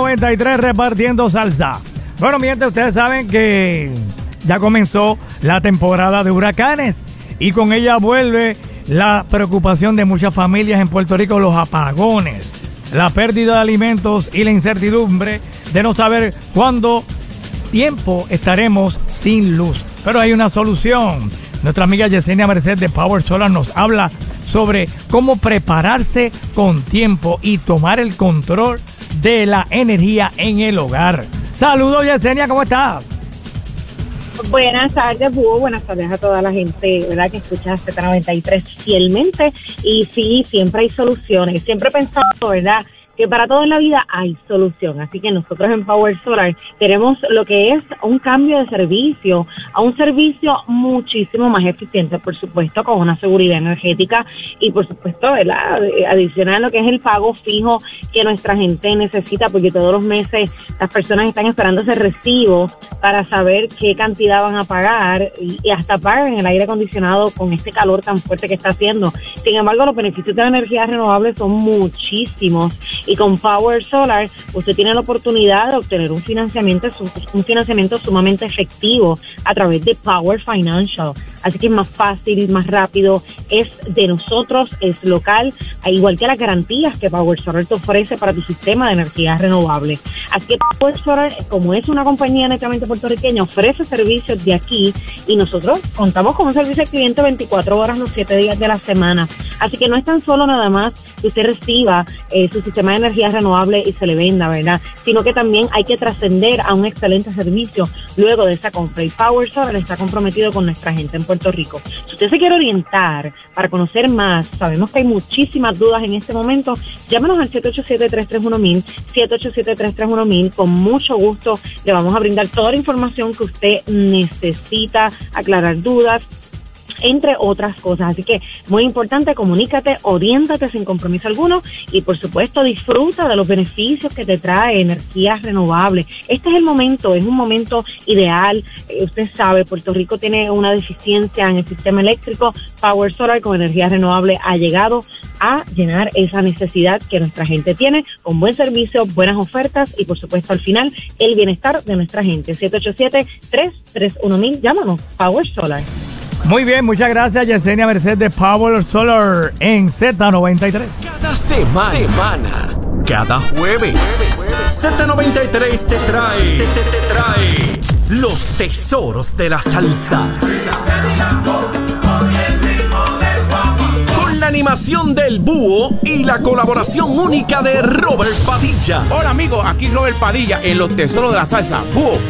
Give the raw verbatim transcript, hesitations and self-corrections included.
noventa y tres repartiendo salsa. Bueno, mi gente, ustedes saben que ya comenzó la temporada de huracanes y con ella vuelve la preocupación de muchas familias en Puerto Rico, los apagones, la pérdida de alimentos y la incertidumbre de no saber cuándo tiempo estaremos sin luz. Pero hay una solución. Nuestra amiga Yesenia Merced de Power Solar nos habla sobre cómo prepararse con tiempo y tomar el control de la energía en el hogar. Saludos, Yesenia, ¿cómo estás? Buenas tardes, Búho. Buenas tardes a toda la gente, ¿verdad?, que escucha Z noventa y tres fielmente. Y sí, siempre hay soluciones. Siempre he pensado, ¿verdad?, que para todo en la vida hay solución. Así que nosotros en Power Solar tenemos lo que es un cambio de servicio a un servicio muchísimo más eficiente, por supuesto, con una seguridad energética y, por supuesto, ¿verdad?, adicional lo que es el pago fijo que nuestra gente necesita, porque todos los meses las personas están esperando ese recibo para saber qué cantidad van a pagar y, y hasta pagan el aire acondicionado con este calor tan fuerte que está haciendo. Sin embargo, los beneficios de la energía renovable son muchísimos. Y con Power Solar usted tiene la oportunidad de obtener un financiamiento, un financiamiento sumamente efectivo a través de Power Financial. Así que es más fácil, más rápido, es de nosotros, es local, igual que las garantías que Power Solar te ofrece para tu sistema de energía renovable. Así que Power Solar, como es una compañía netamente puertorriqueña, ofrece servicios de aquí y nosotros contamos con un servicio al cliente veinticuatro horas los siete días de la semana. Así que no es tan solo nada más que usted reciba eh, su sistema de energía renovable y se le venda, ¿verdad?, sino que también hay que trascender a un excelente servicio luego de esa compra. Y Power Solar está comprometido con nuestra gente en Puerto Rico. Si usted se quiere orientar para conocer más, sabemos que hay muchísimas dudas en este momento, llámenos al siete ocho siete, tres tres uno, mil, siete ocho siete, tres tres uno, mil. Con mucho gusto le vamos a brindar toda la información que usted necesita, aclarar dudas, entre otras cosas. Así que muy importante, comunícate, oriéntate sin compromiso alguno y por supuesto disfruta de los beneficios que te trae energías renovables. Este es el momento, es un momento ideal. Eh, usted sabe, Puerto Rico tiene una deficiencia en el sistema eléctrico. Power Solar con energía renovable ha llegado a llenar esa necesidad que nuestra gente tiene, con buen servicio, buenas ofertas y por supuesto al final el bienestar de nuestra gente. siete ocho siete, tres tres uno, mil, llámanos, Power Solar. Muy bien, muchas gracias, Yesenia Merced de Power Solar en Z noventa y tres. Cada semana, semana cada jueves, Z noventa y tres te trae, te, te, te trae los tesoros de la salsa. Con la animación del Búho y la colaboración única de Robert Padilla. Hola amigos, aquí Robert Padilla en los tesoros de la salsa. Búho.